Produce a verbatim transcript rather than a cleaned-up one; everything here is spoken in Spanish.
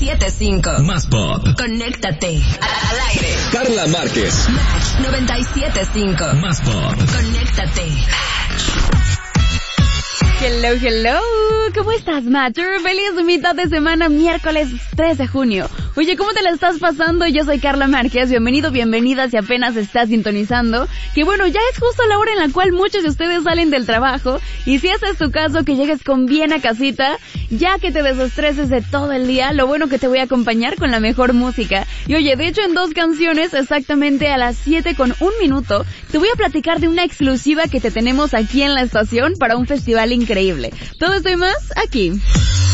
siete punto cinco. Más pop. Conéctate. Al aire. Carla Márquez. Match noventa y siete punto cinco. Más pop. Conéctate. Hello, hello. ¿Cómo estás, Matcher? Feliz mitad de semana, miércoles tres de junio. Oye, ¿cómo te la estás pasando? Yo soy Carla Márquez. Bienvenido, bienvenida si apenas estás sintonizando. Que bueno, ya es justo la hora en la cual muchos de ustedes salen del trabajo. Y si ese es tu caso, que llegues con bien a casita, ya que te desestreses de todo el día, lo bueno que te voy a acompañar con la mejor música. Y oye, de hecho en dos canciones, exactamente a las siete con un minuto, te voy a platicar de una exclusiva que te tenemos aquí en la estación para un festival increíble. Todo esto y más aquí.